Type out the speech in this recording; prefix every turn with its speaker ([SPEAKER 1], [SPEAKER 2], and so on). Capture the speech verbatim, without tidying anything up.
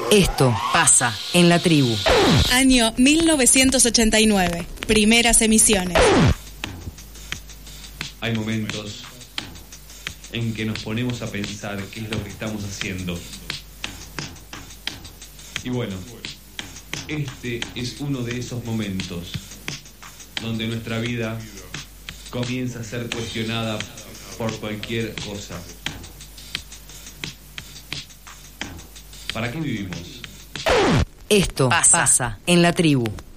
[SPEAKER 1] Esto pasa en la tribu.
[SPEAKER 2] Año mil novecientos ochenta y nueve. Primeras emisiones.
[SPEAKER 3] Hay momentos en que nos ponemos a pensar qué es lo que estamos haciendo. Y bueno, este es uno de esos momentos donde nuestra vida comienza a ser cuestionada por cualquier cosa. ¿Para qué vivimos?
[SPEAKER 1] Esto pasa, pasa en la tribu.